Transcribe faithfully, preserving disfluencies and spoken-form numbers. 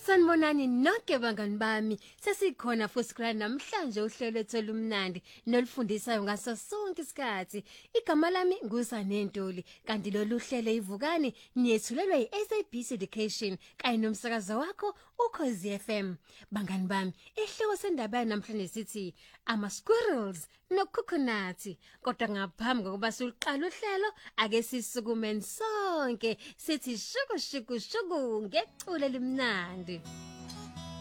Sanibonani nonke bangani bami. Sesikhona futhi kula namhlanje uhlelo ethola umnandi nolufundisayo ngaso sonke isikhathi. Igama lami ngusane Ntuli kanti lolu hlelo ivukani niyethulelwa yi-S A B C Education kanye nomsakazo wakho uKhozi F M. Bangani bami, ihloko sendaba namhlanje sithi ama squirrels nokukhukhunathi. Kodwa ngaphambi kokuba siqale uhlelo ake sisukumeni sonke sithi shuku shuku shuku ngecule limnandi.